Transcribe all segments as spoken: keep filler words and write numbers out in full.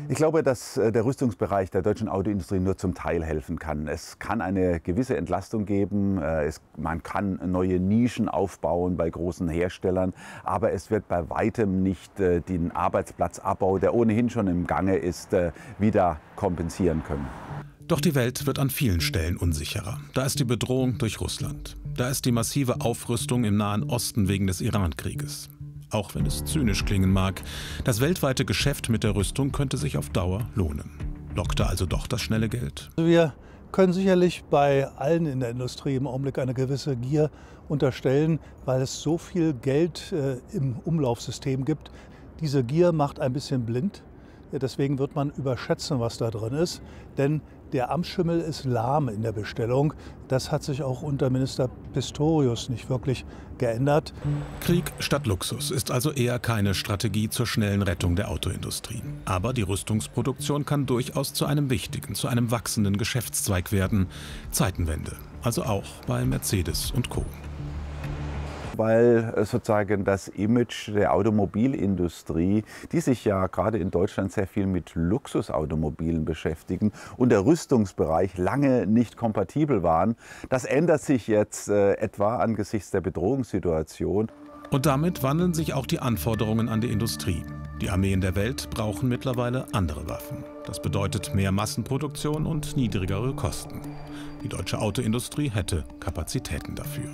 Ich glaube, dass der Rüstungsbereich der deutschen Autoindustrie nur zum Teil helfen kann. Es kann eine gewisse Entlastung geben, es, man kann neue Nischen aufbauen bei großen Herstellern, aber es wird bei weitem nicht den Arbeitsplatzabbau, der ohnehin schon im Gange ist, wieder kompensieren können. Doch die Welt wird an vielen Stellen unsicherer. Da ist die Bedrohung durch Russland. Da ist die massive Aufrüstung im Nahen Osten wegen des Iran-Krieges. Auch wenn es zynisch klingen mag, das weltweite Geschäft mit der Rüstung könnte sich auf Dauer lohnen. Lockte also doch das schnelle Geld? Wir können sicherlich bei allen in der Industrie im Augenblick eine gewisse Gier unterstellen, weil es so viel Geld äh, im Umlaufsystem gibt. Diese Gier macht ein bisschen blind. Deswegen wird man überschätzen, was da drin ist. Denn der Amtsschimmel ist lahm in der Bestellung. Das hat sich auch unter Minister Pistorius nicht wirklich geändert. Krieg statt Luxus ist also eher keine Strategie zur schnellen Rettung der Autoindustrie. Aber die Rüstungsproduktion kann durchaus zu einem wichtigen, zu einem wachsenden Geschäftszweig werden. Zeitenwende, also auch bei Mercedes und Co. Weil sozusagen das Image der Automobilindustrie, die sich ja gerade in Deutschland sehr viel mit Luxusautomobilen beschäftigen und der Rüstungsbereich lange nicht kompatibel waren, das ändert sich jetzt äh, etwa angesichts der Bedrohungssituation. Und damit wandeln sich auch die Anforderungen an die Industrie. Die Armeen der Welt brauchen mittlerweile andere Waffen. Das bedeutet mehr Massenproduktion und niedrigere Kosten. Die deutsche Autoindustrie hätte Kapazitäten dafür.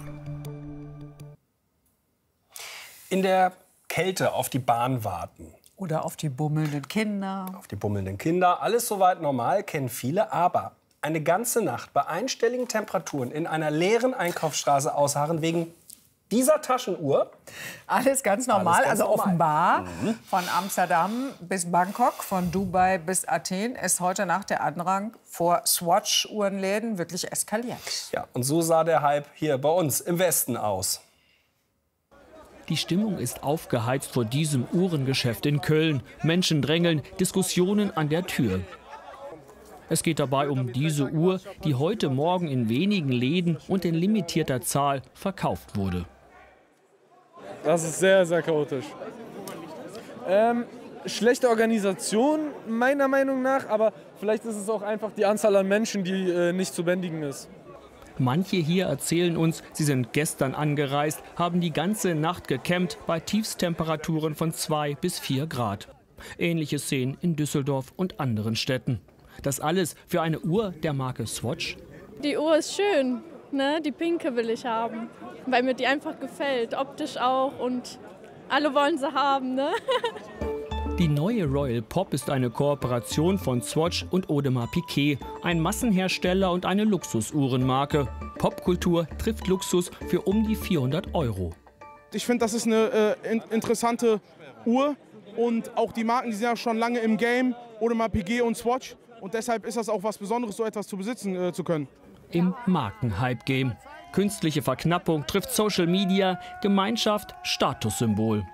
In der Kälte auf die Bahn warten. Oder auf die bummelnden Kinder. Auf die bummelnden Kinder. Alles soweit normal, kennen viele. Aber eine ganze Nacht bei einstelligen Temperaturen in einer leeren Einkaufsstraße ausharren wegen dieser Taschenuhr. Alles ganz normal. Alles ganz also normal. offenbar Mhm. von Amsterdam bis Bangkok, von Dubai bis Athen ist heute Nacht der Andrang vor Swatch-Uhrenläden wirklich eskaliert. Ja, und so sah der Hype hier bei uns im Westen aus. Die Stimmung ist aufgeheizt vor diesem Uhrengeschäft in Köln. Menschen drängeln, Diskussionen an der Tür. Es geht dabei um diese Uhr, die heute Morgen in wenigen Läden und in limitierter Zahl verkauft wurde. Das ist sehr, sehr chaotisch. Ähm, schlechte Organisation meiner Meinung nach, aber vielleicht ist es auch einfach die Anzahl an Menschen, die äh, nicht zu bändigen ist. Manche hier erzählen uns, sie sind gestern angereist, haben die ganze Nacht gecampt bei Tiefstemperaturen von zwei bis vier Grad. Ähnliche Szenen in Düsseldorf und anderen Städten. Das alles für eine Uhr der Marke Swatch? Die Uhr ist schön, ne? Die pinke will ich haben, weil mir die einfach gefällt, optisch auch und alle wollen sie haben, ne? Die neue Royal Pop ist eine Kooperation von Swatch und Audemars Piguet, ein Massenhersteller und eine Luxusuhrenmarke. Popkultur trifft Luxus für um die vierhundert Euro. Ich finde, das ist eine äh, in interessante Uhr und auch die Marken, die sind ja schon lange im Game, Audemars Piguet und Swatch. Und deshalb ist das auch was Besonderes, so etwas zu besitzen äh, zu können. Im Markenhype-Game. Künstliche Verknappung trifft Social Media, Gemeinschaft, Statussymbol.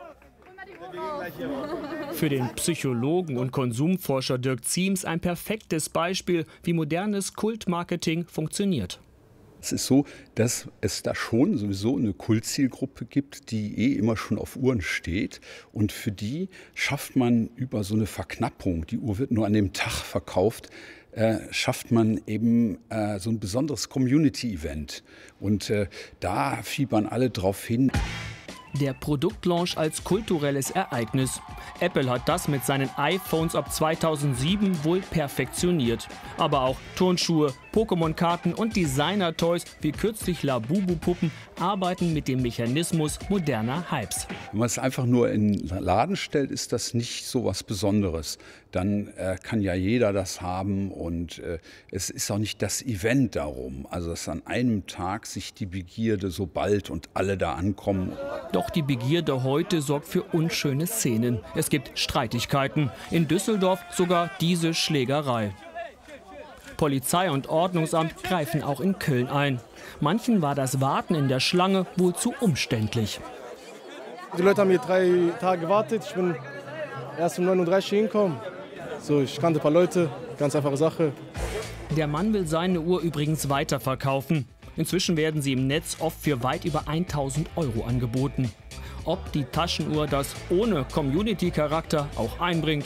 Für den Psychologen und Konsumforscher Dirk Ziems ein perfektes Beispiel, wie modernes Kultmarketing funktioniert. Es ist so, dass es da schon sowieso eine Kultzielgruppe gibt, die eh immer schon auf Uhren steht. Und für die schafft man über so eine Verknappung, die Uhr wird nur an dem Tag verkauft, äh, schafft man eben äh, so ein besonderes Community-Event. Und äh, da fiebern alle drauf hin. Der Produktlaunch als kulturelles Ereignis. Apple hat das mit seinen iPhones ab zweitausendsieben wohl perfektioniert. Aber auch Turnschuhe, Pokémon-Karten und Designer-Toys wie kürzlich Labubu-Puppen arbeiten mit dem Mechanismus moderner Hypes. Wenn man es einfach nur in den Laden stellt, ist das nicht so was Besonderes. Dann äh, kann ja jeder das haben und äh, es ist auch nicht das Event darum. Also dass an einem Tag sich die Begierde so bald und alle da ankommen. Doch die Begierde heute sorgt für unschöne Szenen. Es gibt Streitigkeiten. In Düsseldorf sogar diese Schlägerei. Polizei und Ordnungsamt greifen auch in Köln ein. Manchen war das Warten in der Schlange wohl zu umständlich. Die Leute haben hier drei Tage gewartet. Ich bin erst um neun Uhr dreißig hingekommen. So, ich kannte ein paar Leute, ganz einfache Sache. Der Mann will seine Uhr übrigens weiterverkaufen. Inzwischen werden sie im Netz oft für weit über tausend Euro angeboten. Ob die Taschenuhr das ohne Community-Charakter auch einbringt,